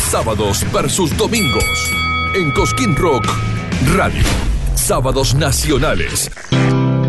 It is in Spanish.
sábados versus domingos. En Cosquín Rock Radio. Sábados nacionales.